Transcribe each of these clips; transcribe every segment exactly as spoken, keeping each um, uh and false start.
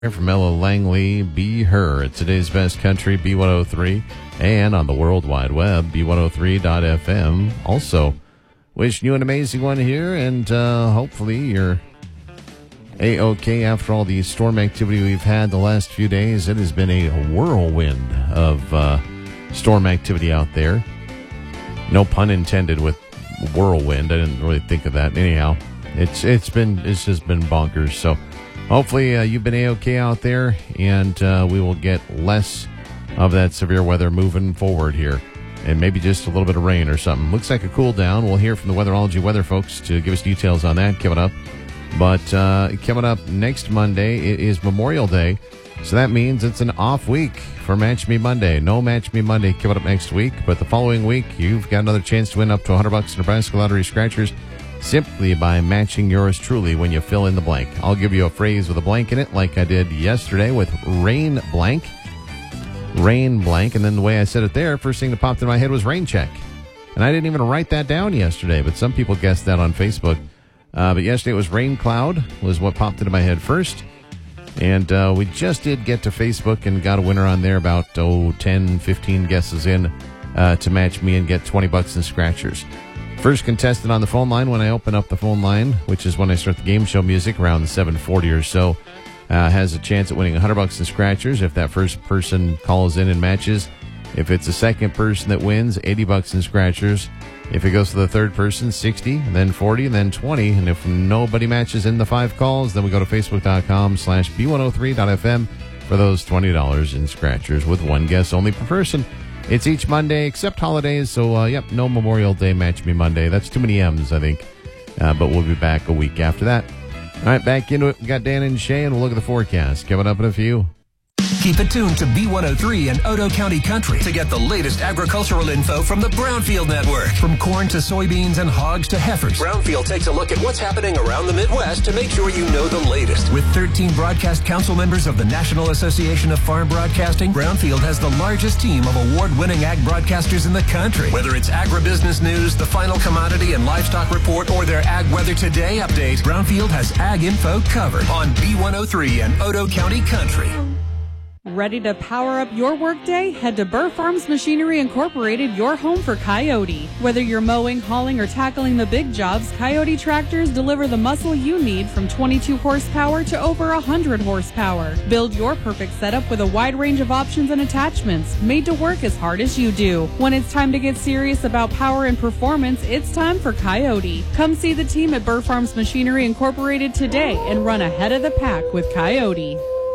From Ella Langley, Be Her at today's best country, B one oh three, and on the World Wide Web, B one oh three dot F M. Also, wishing you an amazing one here, and uh, hopefully you're A-OK after all the storm activity we've had the last few days. It has been a whirlwind of uh, storm activity out there. No pun intended with whirlwind. I didn't really think of that. Anyhow, it's it's been it's just been bonkers. So hopefully uh, you've been A-OK out there, and uh, we will get less of that severe weather moving forward here, and maybe just a little bit of rain or something. Looks like a cool down. We'll hear from the Weatherology weather folks to give us details on that coming up. But uh, coming up next Monday, it is Memorial Day, so that means it's an off week for Match Me Monday. No Match Me Monday coming up next week, but the following week, you've got another chance to win up to one hundred bucks in Nebraska Lottery Scratchers simply by matching yours truly when you fill in the blank. I'll give you a phrase with a blank in it like I did yesterday with rain blank. Rain blank. And then the way I said it there, first thing that popped in my head was rain check. And I didn't even write that down yesterday, but some people guessed that on Facebook. Uh, but yesterday it was rain cloud was what popped into my head first. And uh, we just did get to Facebook and got a winner on there about, oh, ten, fifteen guesses in uh, to match me and get twenty bucks in scratchers. First contestant on the phone line when I open up the phone line, which is when I start the game show music around seven forty or so, uh, has a chance at winning one hundred bucks in scratchers if that first person calls in and matches. If it's the second person that wins, eighty bucks in scratchers. If it goes to the third person, sixty, then forty, and then twenty. And if nobody matches in the five calls, then we go to facebook.com slash B103.FM for those twenty dollars in scratchers with one guess only per person. It's each Monday except holidays, so, uh, yep, no Memorial Day Match Me Monday. That's too many M's, I think. Uh, but we'll be back a week after that. All right, back into it. We got Dan and Shay, and we'll look at the forecast. Coming up in a few. Keep it tuned to B one oh three and Odo County Country to get the latest agricultural info from the Brownfield Network. From corn to soybeans and hogs to heifers, Brownfield takes a look at what's happening around the Midwest to make sure you know the latest. With thirteen broadcast council members of the National Association of Farm Broadcasting, Brownfield has the largest team of award-winning ag broadcasters in the country. Whether it's agribusiness news, the final commodity and livestock report, or their Ag Weather Today update, Brownfield has ag info covered on B one oh three and Odo County Country. Ready to power up your workday? Head to Burr Farms Machinery Incorporated, your home for Coyote. Whether you're mowing, hauling, or tackling the big jobs, Coyote tractors deliver the muscle you need from twenty-two horsepower to over one hundred horsepower. Build your perfect setup with a wide range of options and attachments, made to work as hard as you do. When it's time to get serious about power and performance, it's time for Coyote. Come see the team at Burr Farms Machinery Incorporated today and run ahead of the pack with Coyote.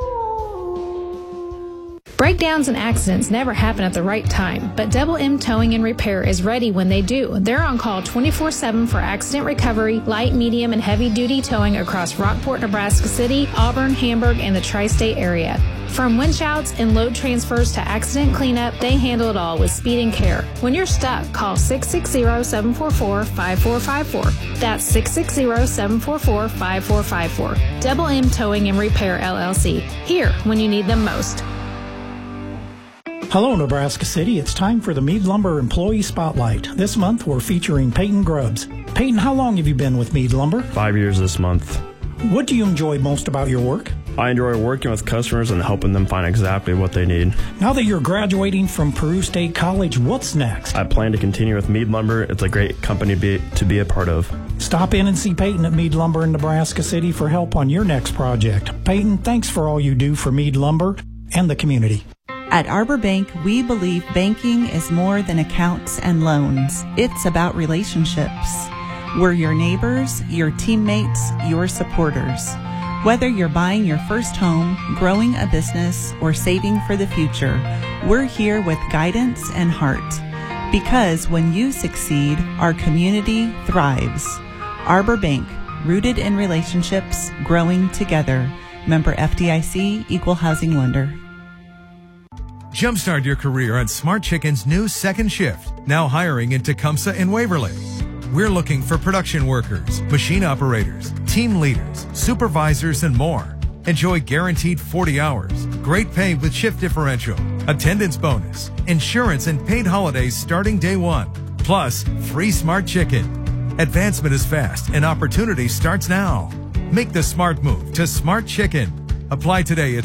Breakdowns and accidents never happen at the right time, but Double M Towing and Repair is ready when they do. They're on call twenty-four seven for accident recovery, light, medium, and heavy-duty towing across Rockport, Nebraska City, Auburn, Hamburg, and the tri-state area. From winch outs and load transfers to accident cleanup, they handle it all with speed and care. When you're stuck, call six six zero, seven four four, five four five four. That's six six zero, seven four four, five four five four. Double M Towing and Repair, L L C. Here when you need them most. Hello, Nebraska City. It's time for the Mead Lumber Employee Spotlight. This month, we're featuring Peyton Grubbs. Peyton, how long have you been with Mead Lumber? Five years this month. What do you enjoy most about your work? I enjoy working with customers and helping them find exactly what they need. Now that you're graduating from Peru State College, what's next? I plan to continue with Mead Lumber. It's a great company be, to be a part of. Stop in and see Peyton at Mead Lumber in Nebraska City for help on your next project. Peyton, thanks for all you do for Mead Lumber and the community. At Arbor Bank, we believe banking is more than accounts and loans. It's about relationships. We're your neighbors, your teammates, your supporters. Whether you're buying your first home, growing a business, or saving for the future, we're here with guidance and heart. Because when you succeed, our community thrives. Arbor Bank, rooted in relationships, growing together. Member F D I C, Equal Housing Lender. Jumpstart your career on Smart Chicken's new second shift, now hiring in Tecumseh and Waverly. We're looking for production workers, machine operators, team leaders, supervisors, and more. Enjoy guaranteed forty hours, great pay with shift differential, attendance bonus, insurance, and paid holidays starting day one. Plus, free Smart Chicken. Advancement is fast and opportunity starts now. Make the smart move to Smart Chicken. Apply today at